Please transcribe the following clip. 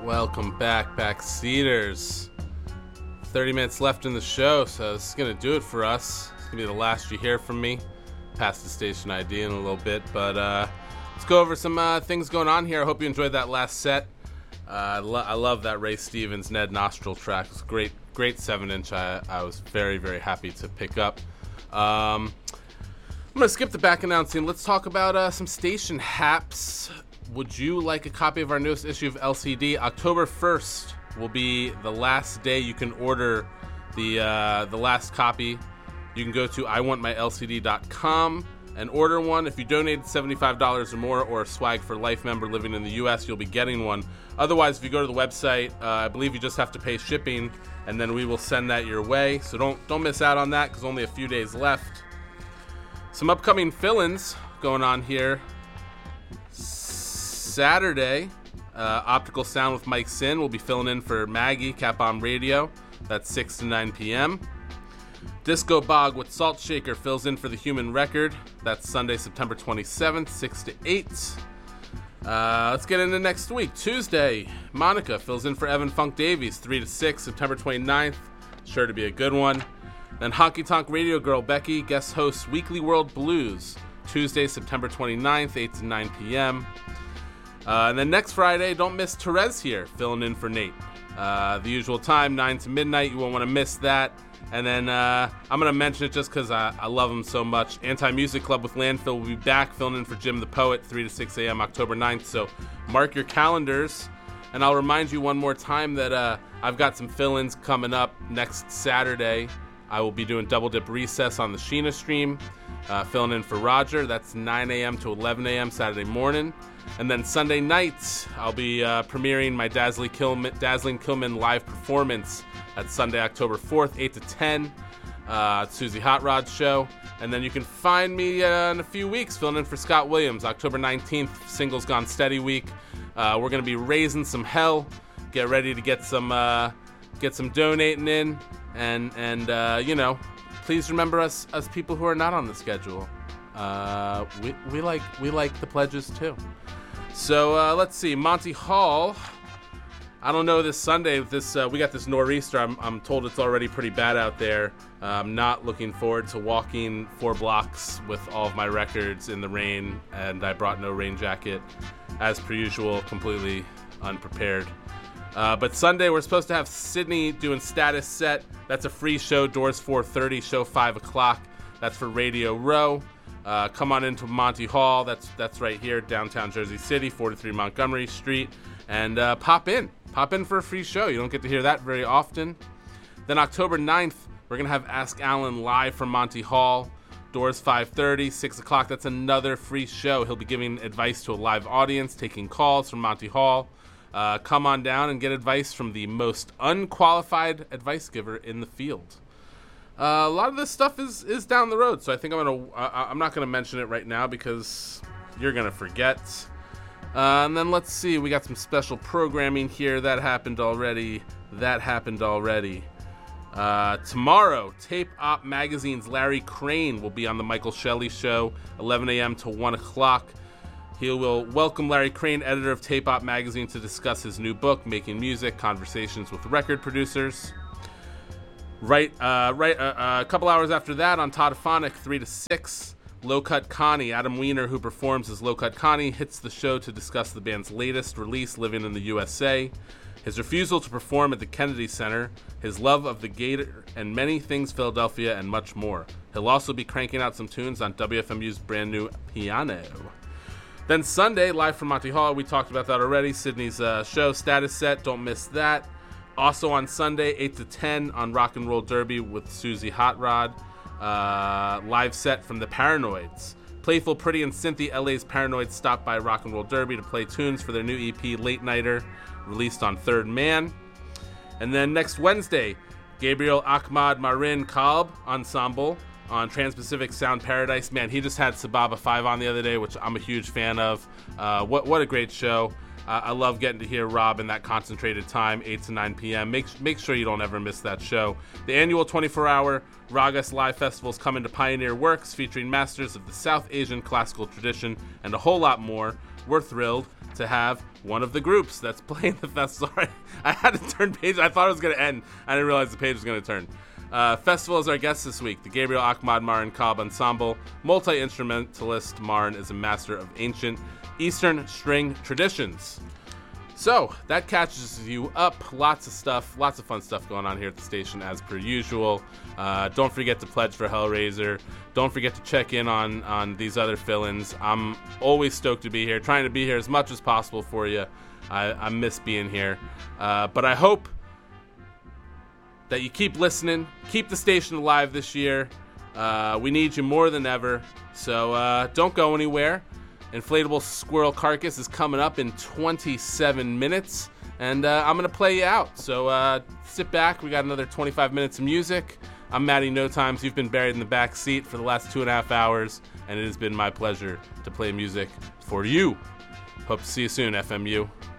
Welcome back, Backseaters. 30 minutes left in the show, so this is going to do it for us. It's going to be the last you hear from me. Past the station ID in a little bit, but let's go over some things going on here. I hope you enjoyed that last set. I love that Ray Stevens, Ned Nostril track. It was great 7-inch. I was very, very happy to pick up. I'm going to skip the back announcing. Let's talk about some station haps. Would you like a copy of our newest issue of LCD? October 1st will be the last day you can order the last copy. You can go to iwantmylcd.com and order one. If you donated $75 or more or a Swag for Life member living in the U.S., you'll be getting one. Otherwise, if you go to the website, I believe you just have to pay shipping, and then we will send that your way. So don't miss out on that because only a few days left. Some upcoming fill-ins going on here. Saturday, Optical Sound with Mike Sin will be filling in for Maggie, Cat Bomb Radio. That's 6 to 9 p.m. Disco Bog with Salt Shaker fills in for The Human Record. That's Sunday, September 27th, 6 to 8. Let's get into next week. Tuesday, Monica fills in for Evan Funk Davies, 3 to 6, September 29th. Sure to be a good one. Then Honky Tonk Radio Girl Becky guest hosts Weekly World Blues, Tuesday, September 29th, 8 to 9 p.m. And then next Friday, don't miss Therese here, filling in for Nate. The usual time, 9 to midnight. You won't want to miss that. And then I'm going to mention it just because I love him so much. Anti-Music Club with Landfill will be back, filling in for Jim the Poet, 3 to 6 a.m. October 9th. So mark your calendars. And I'll remind you one more time that I've got some fill-ins coming up next Saturday. I will be doing Double Dip Recess on the Sheena stream, filling in for Roger. That's 9 a.m. to 11 a.m. Saturday morning. And then Sunday night, I'll be premiering my Dazzling Killman live performance at Sunday, October 4th, 8 to 10, Susie Hot Rod show. And then you can find me in a few weeks filling in for Scott Williams, October 19th, Singles Gone Steady week. We're going to be raising some hell. Get ready to get some donating in. And you know, please remember us people who are not on the schedule. We like the pledges too. So let's see, Monty Hall. I don't know this Sunday. We got this nor'easter. I'm told it's already pretty bad out there. I'm not looking forward to walking 4 blocks with all of my records in the rain, and I brought no rain jacket, as per usual, completely unprepared. But Sunday we're supposed to have Sydney doing Status Set. That's a free show. Doors 4:30, show 5 o'clock. That's for Radio Row. Come on into Monty Hall. That's right here, downtown Jersey City, 43 Montgomery Street, and pop in for a free show. You don't get to hear that very often. Then October 9th, we're gonna have Ask Alan live from Monty Hall. Doors 5:30, 6 o'clock. That's another free show. He'll be giving advice to a live audience, taking calls from Monty Hall. Come on down and get advice from the most unqualified advice giver in the field. A lot of this stuff is down the road, so I think I'm not gonna mention it right now because you're gonna forget. And then let's see, we got some special programming here that happened already. Tomorrow, Tape Op Magazine's Larry Crane will be on the Michael Shelley Show, 11 a.m. to 1 o'clock. He will welcome Larry Crane, editor of Tape Op Magazine, to discuss his new book, Making Music: Conversations with Record Producers. A couple hours after that on Toddophonic, 3 to 6, Low Cut Connie, Adam Weiner, who performs as Low Cut Connie, hits the show to discuss the band's latest release, Living in the USA, his refusal to perform at the Kennedy Center, his love of the Gator, and many things Philadelphia, and much more. He'll also be cranking out some tunes on WFMU's brand new piano. Then Sunday, live from Monty Hall, we talked about that already, Sydney's show, Status Set, don't miss that. Also on Sunday, 8 to 10 on Rock and Roll Derby with Susie Hot Rod. Live set from the Paranoids. Playful, Pretty, and Cynthia, LA's Paranoids, stopped by Rock and Roll Derby to play tunes for their new EP, Late Nighter, released on Third Man. And then next Wednesday, Gabriel Ahmad Marin Kalb Ensemble on Trans-Pacific Sound Paradise. Man, he just had Sababa 5 on the other day, which I'm a huge fan of. What a great show. I love getting to hear Rob in that concentrated time, 8 to 9 p.m. Make sure you don't ever miss that show. The annual 24-hour Ragas Live Festival is coming to Pioneer Works, featuring masters of the South Asian classical tradition and a whole lot more. We're thrilled to have one of the groups that's playing the festival. Sorry, I had to turn page. I thought it was going to end. I didn't realize the page was going to turn. Festival is our guest this week. The Gabriel Ahmad Marin Cobb Ensemble. Multi-instrumentalist Marin is a master of ancient Eastern string traditions. So, that catches you up. Lots of stuff, lots of fun stuff going on here at the station as per usual. Don't forget to pledge for Hellraiser. Don't forget to check in on these other fill-ins. I'm always stoked to be here, trying to be here as much as possible for you. I miss being here. But I hope that you keep listening, keep the station alive this year. We need you more than ever. So don't go anywhere. Inflatable Squirrel Carcass is coming up in 27 minutes, and I'm going to play you out. So sit back. We got another 25 minutes of music. I'm Matty No Times. You've been buried in the back seat for the last 2.5 hours, and it has been my pleasure to play music for you. Hope to see you soon, FMU.